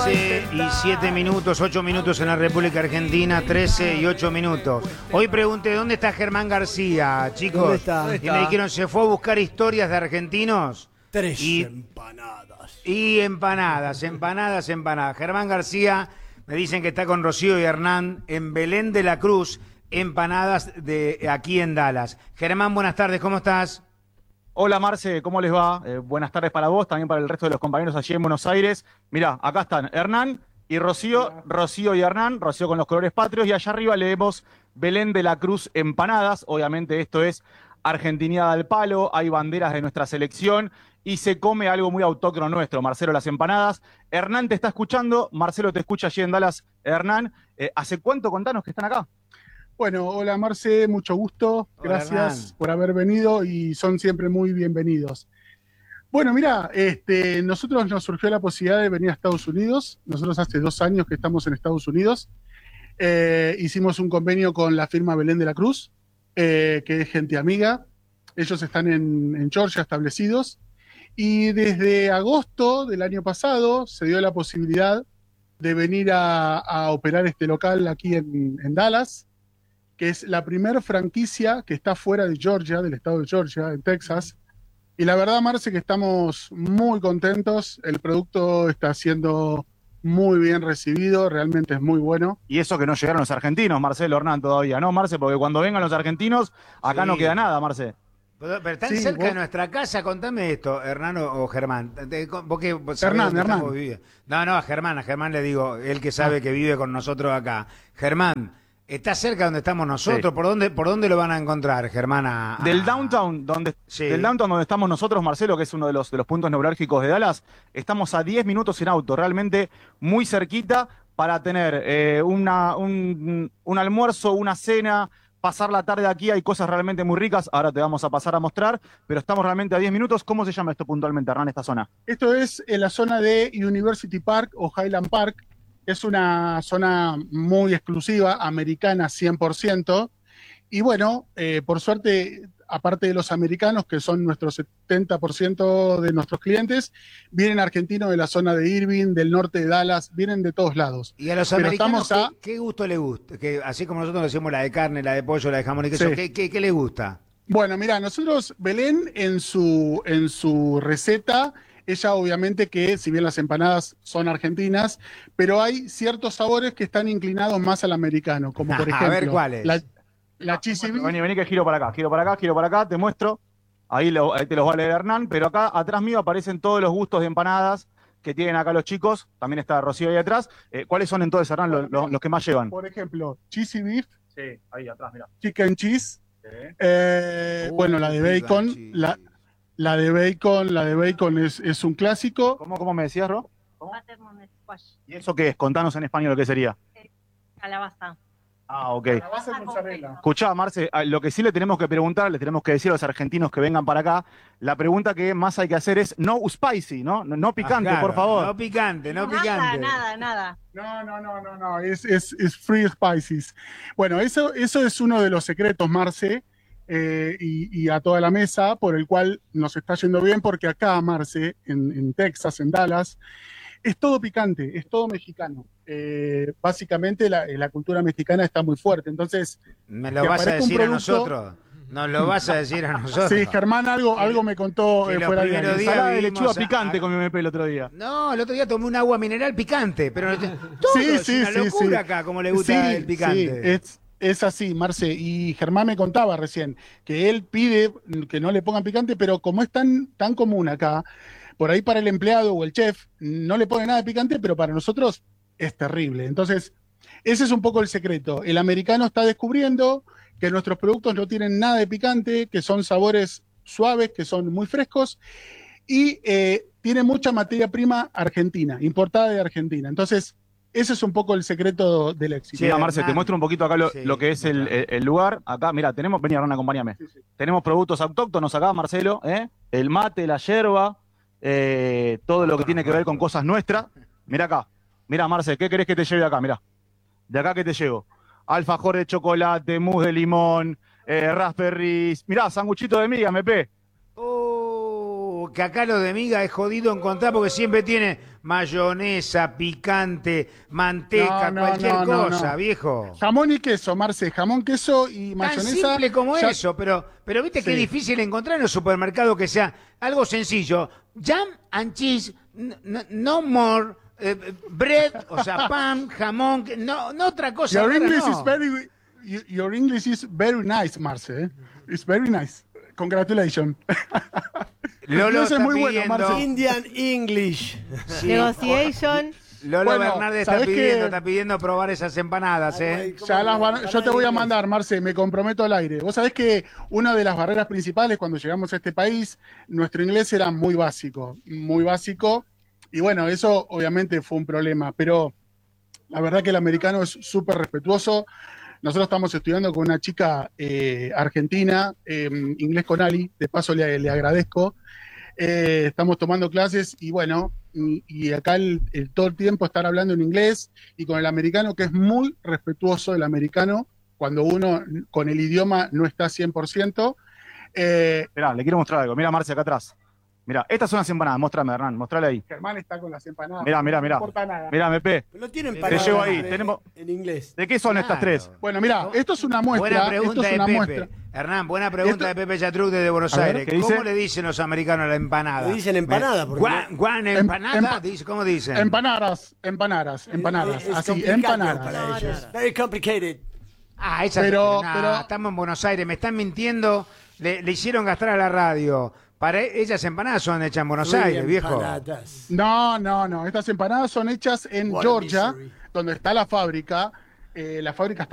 13 y 7 minutos, 8 minutos en la República Argentina, 13 y 8 minutos. Hoy pregunté, ¿dónde está Germán García, chicos? ¿Dónde está? Y me dijeron, se fue a buscar historias de argentinos. Tres y, empanadas. Y empanadas. Germán García, me dicen que está con Rocío y Hernán en Belén de la Cruz, empanadas de aquí en Dallas. Germán, buenas tardes, ¿cómo estás? Hola Marce, ¿cómo les va? Buenas tardes para vos, también para el resto de los compañeros allí en Buenos Aires. Mirá, acá están Hernán y Rocío, Rocío y Hernán, Rocío con los colores patrios, y allá arriba leemos Belén de la Cruz empanadas. Obviamente esto es argentinidad al palo, hay banderas de nuestra selección y se come algo muy autóctono nuestro, Marcelo, las empanadas. Hernán te está escuchando, Marcelo te escucha allí en Dallas. Hernán, ¿hace cuánto, contanos, que están acá? Bueno, hola Marce, mucho gusto, gracias por haber venido y son siempre muy bienvenidos. Bueno, mira, nosotros nos surgió la posibilidad de venir a Estados Unidos. Nosotros hace 2 años que estamos en Estados Unidos. Hicimos un convenio con la firma Belén de la Cruz, que es gente amiga. Ellos están en Georgia establecidos. Y desde agosto del año pasado se dio la posibilidad de venir a operar este local aquí en Dallas, que es la primera franquicia que está fuera de Georgia, del estado de Georgia, en Texas. Y la verdad, Marce, que estamos muy contentos. El producto está siendo muy bien recibido, realmente es muy bueno. Y eso que no llegaron los argentinos, Marcelo, Hernán, todavía, ¿no, Marce? Porque cuando vengan los argentinos, acá sí no queda nada, Marce. Pero están cerca de nuestra casa, contame esto, Hernán o Germán. Hernán. No, a Germán le digo, él que sabe que vive con nosotros acá. Germán, está cerca donde estamos nosotros. Sí. ¿Por dónde lo van a encontrar, Germán? Del downtown donde estamos nosotros, Marcelo, que es uno de los puntos neurálgicos de Dallas, estamos a 10 minutos en auto, realmente muy cerquita para tener un almuerzo, una cena, pasar la tarde aquí. Hay cosas realmente muy ricas, ahora te vamos a pasar a mostrar, pero estamos realmente a 10 minutos. ¿Cómo se llama esto puntualmente, Hernán, esta zona? Esto es en la zona de University Park o Highland Park. Es una zona muy exclusiva, americana 100%. Y bueno, por suerte, aparte de los americanos, que son nuestro 70% de nuestros clientes, vienen argentinos de la zona de Irving, del norte de Dallas, vienen de todos lados. Y a los americanos, ¿qué gusto le gusta? Que así como nosotros decimos la de carne, la de pollo, la de jamón y queso, sí. ¿Qué le gusta? Bueno, mira, nosotros, Belén, en su receta, ella obviamente que, si bien las empanadas son argentinas, pero hay ciertos sabores que están inclinados más al americano, como por ejemplo... A ver, ¿cuáles? La cheesy beef. Vení que giro para acá, te muestro. Ahí te los va a leer Hernán, pero acá atrás mío aparecen todos los gustos de empanadas que tienen acá los chicos. También está Rocío ahí atrás. ¿Cuáles son entonces, Hernán, los que más llevan? Por ejemplo, cheesy beef. Sí, ahí atrás, mira. Chicken cheese. Sí. Bueno, la de bacon. La de bacon es un clásico. ¿Cómo me decías, Ro? ¿Y eso qué es? Contanos en español lo que sería. Calabaza. Ah, ok. Calabaza y mozzarella. Escuchá, Marce, lo que sí le tenemos que preguntar, le tenemos que decir a los argentinos que vengan para acá, la pregunta que más hay que hacer es no spicy, ¿no? No picante, claro, por favor. No picante. Nada. No, es free spices. Bueno, eso es uno de los secretos, Marce, y a toda la mesa, por el cual nos está yendo bien, porque acá, Marce, en Texas, en Dallas, es todo picante, es todo mexicano. Básicamente la cultura mexicana está muy fuerte. Entonces, ¿me lo vas a decir a nosotros? ¿Nos lo vas a decir a nosotros? Sí, Germán algo me contó fuera de la ensalada de lechuga picante con mi MP el otro día. No, el otro día tomé un agua mineral picante, pero todo es una locura acá, como le gusta el picante. Sí, es así, Marce, y Germán me contaba recién que él pide que no le pongan picante, pero como es tan común acá, por ahí para el empleado o el chef no le pone nada de picante, pero para nosotros es terrible. Entonces, ese es un poco el secreto. El americano está descubriendo que nuestros productos no tienen nada de picante, que son sabores suaves, que son muy frescos, y tiene mucha materia prima argentina, importada de Argentina. Entonces, ese es un poco el secreto del éxito. Sí, Marce, te muestro un poquito acá lo que es el lugar. Acá, mira, vení, Hernán, acompáñame. Sí. Tenemos productos autóctonos acá, Marcelo, el mate, la yerba, todo lo que tiene que ver con cosas nuestras. Mira acá, mira, Marce, ¿qué querés que te lleve acá? Mira, de acá que te llevo. Alfajor de chocolate, mousse de limón, raspberries. Mirá, sanguchito de miga, MP. que acá lo de miga es jodido encontrar porque siempre tiene mayonesa, picante, manteca, cualquier cosa, viejo. Jamón y queso, Marce, jamón, queso y mayonesa. Tan simple como ya... eso, pero viste que es difícil encontrar en el supermercado que sea algo sencillo. Jam and cheese, no more, bread, o sea, pan, jamón, no otra cosa. Your English is very nice, Marce. It's very nice. Congratulations. Lolo es muy bueno, Marce. Indian English. Sí. Negotiation. Lolo Bernardes está pidiendo probar esas empanadas, ¿eh? Yo te voy a mandar, Marce, me comprometo al aire. Vos sabés que una de las barreras principales cuando llegamos a este país, nuestro inglés era muy básico, y bueno, eso obviamente fue un problema, pero la verdad que el americano es súper respetuoso. Nosotros estamos estudiando con una chica argentina, inglés con Ali, de paso le agradezco. Estamos tomando clases y bueno, y acá todo el tiempo estar hablando en inglés y con el americano, que es muy respetuoso el americano, cuando uno con el idioma no está 100%. Mirá, le quiero mostrar algo. Mira, Marce, acá atrás. Mira, estas son las empanadas. Mostrame, Hernán, mostrale ahí. Germán está con las empanadas. Mirá. No importa nada. Mirá, Mepe. No tienen Te llevo ahí. en inglés. ¿De qué son estas tres? Bueno, mira, esto es una muestra. Buena pregunta esto es de una Pepe. muestra. Hernán, buena pregunta de Pepe Yatruc desde Buenos Aires. ¿Cómo le dicen los americanos a la empanada? Le dicen empanada. Guan empanada, ¿cómo dicen? Empanadas. Es Así, complicado empanadas. para ellos. Very complicated. Pero- estamos en Buenos Aires, me están mintiendo, le hicieron gastar a la radio. Para ellas empanadas son hechas en Buenos Aires, viejo. Empanadas. No. Estas empanadas son hechas en What a Georgia, misery. donde está la fábrica. La fábrica está